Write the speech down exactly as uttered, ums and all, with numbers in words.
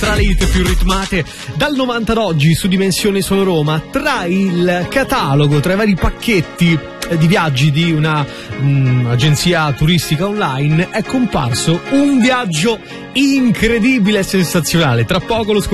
Tra le hit più ritmate dal novanta ad oggi su Dimensione Solo Roma, tra il catalogo, tra i vari pacchetti di viaggi di una mh, agenzia turistica online è comparso un viaggio incredibile e sensazionale. Tra poco lo scopriremo.